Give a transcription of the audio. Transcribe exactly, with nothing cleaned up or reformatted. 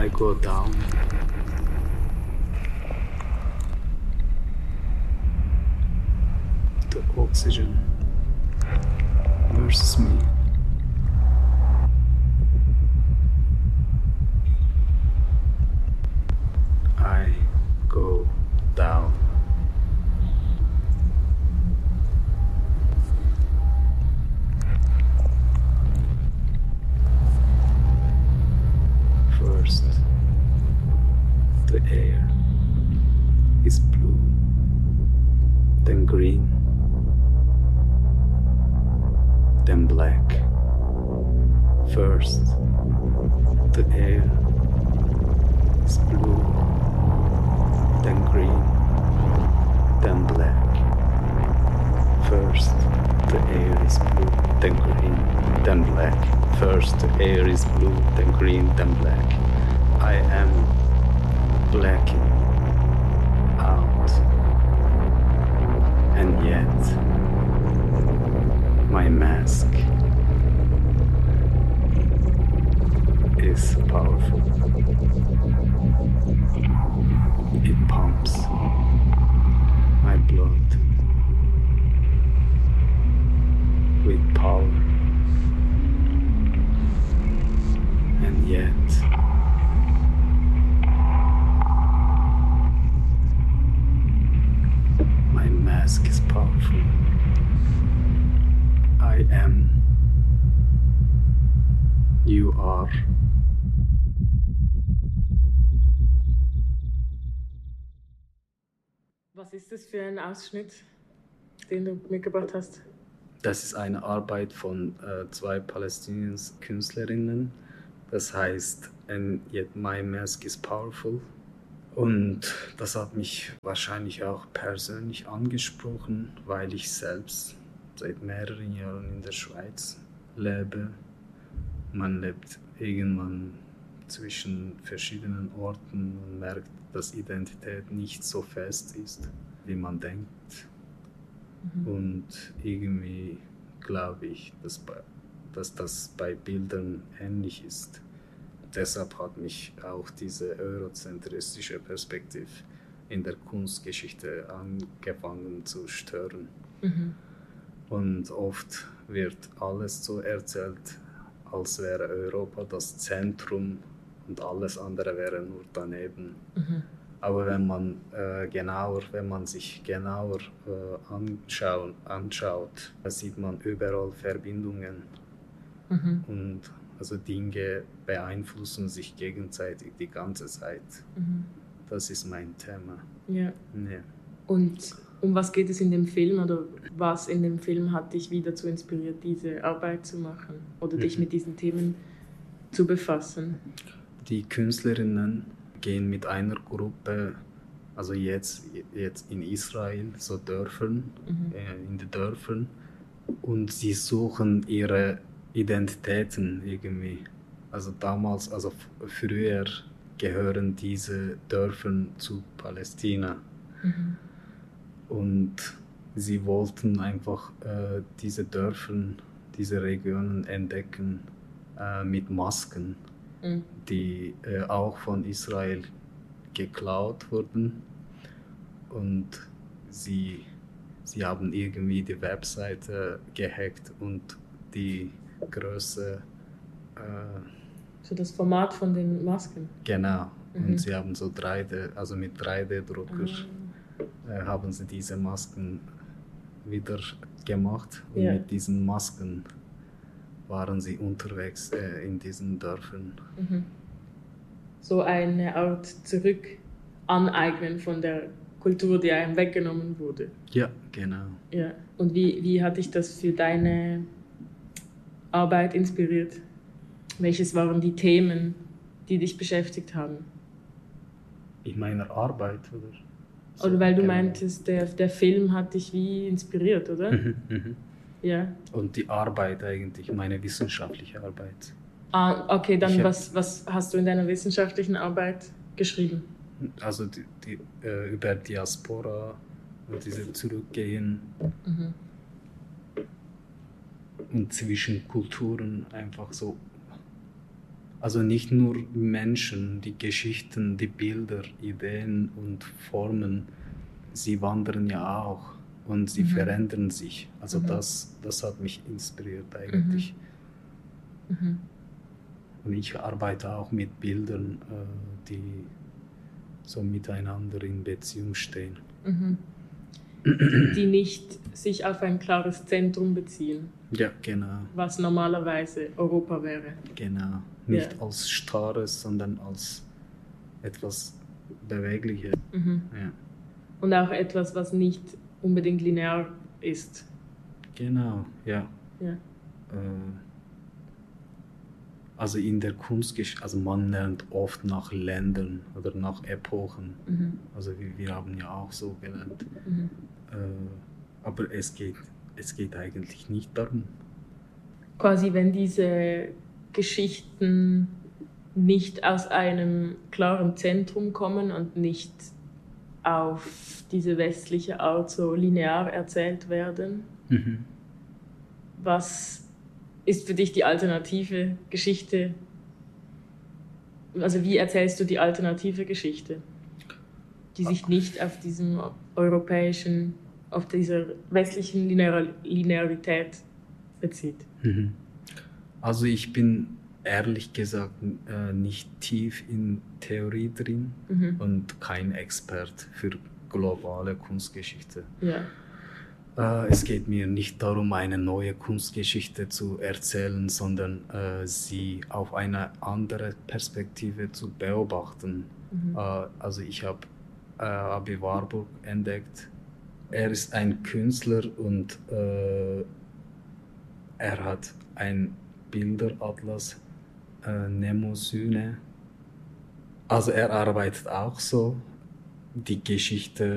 I go down. The oxygen versus me. I go down. First, the air is blue, then green, then black. First, the air is blue, then green, then black. First, the air is blue, then green, then black. First, the air is blue, then green, then black. I am blacking out, and yet my mask is powerful. It pumps my blood with power, and yet my mask is powerful. I am, you are. Was ist das für ein Ausschnitt, den du mitgebracht hast? Das ist eine Arbeit von äh, zwei palästinensischen Künstlerinnen. Das heißt, and yet my mask is powerful. Und das hat mich wahrscheinlich auch persönlich angesprochen, weil ich selbst seit mehreren Jahren in der Schweiz lebe. Man lebt irgendwann zwischen verschiedenen Orten und merkt, dass Identität nicht so fest ist, wie man denkt. Mhm. Und irgendwie glaube ich, dass, bei, dass das bei Bildern ähnlich ist. Deshalb hat mich auch diese eurozentristische Perspektive in der Kunstgeschichte angefangen zu stören. Mhm. Und oft wird alles so erzählt, als wäre Europa das Zentrum und alles andere wäre nur daneben. Mhm. Aber wenn man äh, genauer, wenn man sich genauer äh, anschauen, anschaut, sieht man überall Verbindungen. Mhm. Und also Dinge beeinflussen sich gegenseitig die ganze Zeit. Mhm. Das ist mein Thema. Ja. Ja. Und um was geht es in dem Film oder was in dem Film hat dich wieder dazu inspiriert, diese Arbeit zu machen oder mhm. dich mit diesen Themen zu befassen? Die Künstlerinnen gehen mit einer Gruppe, also jetzt, jetzt in Israel, so Dörfern, mhm. äh, in den Dörfern, und sie suchen ihre Identitäten irgendwie. Also damals, also f- früher gehören diese Dörfer zu Palästina. Mhm. Und sie wollten einfach äh, diese Dörfer, diese Regionen entdecken äh, mit Masken, mhm. die äh, auch von Israel geklaut wurden. Und sie, sie haben irgendwie die Webseite gehackt und die Größe. Äh, so das Format von den Masken? Genau. Mhm. Und sie haben so drei D, also mit drei D-Drucker mhm. äh, haben sie diese Masken wieder gemacht. Und ja. mit diesen Masken waren sie unterwegs äh, in diesen Dörfern. Mhm. So eine Art Zurück-Aneignen von der Kultur, die einem weggenommen wurde. Ja, genau. Ja. Und wie, wie hat dich das für deine Arbeit inspiriert? Welches waren die Themen, die dich beschäftigt haben? In meiner Arbeit, oder? So, oder weil du genau. meintest, der, der Film hat dich wie inspiriert, oder? Mhm, mhm. Ja. Und die Arbeit eigentlich, meine wissenschaftliche Arbeit. Ah, okay, dann was, was hast du in deiner wissenschaftlichen Arbeit geschrieben? Also die, die, äh, über Diaspora und diese Zurückgehen mhm. und zwischen Kulturen einfach so. Also nicht nur Menschen, die Geschichten, die Bilder, Ideen und Formen, sie wandern ja auch und sie mhm. verändern sich. Also mhm. das, das hat mich inspiriert eigentlich. Mhm. Mhm. Und ich arbeite auch mit Bildern, die so miteinander in Beziehung stehen. Mhm. Die nicht sich auf ein klares Zentrum beziehen. Ja, genau. Was normalerweise Europa wäre. Genau. Nicht ja. als Starres, sondern als etwas Bewegliches. Mhm. Ja. Und auch etwas, was nicht unbedingt linear ist. Genau, ja. ja. Äh, also in der Kunstgeschichte, also man lernt oft nach Ländern oder nach Epochen. Mhm. Also wir, wir haben ja auch so gelernt. Mhm. Äh, aber es geht, es geht eigentlich nicht darum. Quasi, wenn diese Geschichten nicht aus einem klaren Zentrum kommen und nicht auf diese westliche Art so linear erzählt werden, mhm. was ist für dich die alternative Geschichte? Also wie erzählst du die alternative Geschichte, die sich nicht auf diesem europäischen, auf dieser westlichen Linear- Linearität bezieht? Mhm. Also ich bin ehrlich gesagt äh, nicht tief in Theorie drin mhm. und kein Expert für globale Kunstgeschichte. Ja. Äh, es geht mir nicht darum, eine neue Kunstgeschichte zu erzählen, sondern äh, sie auf eine andere Perspektive zu beobachten. Mhm. Äh, also ich habe äh, Aby Warburg entdeckt. Er ist ein Künstler und äh, er hat ein Bilderatlas, äh, Mnemosyne. Also er arbeitet auch so die Geschichte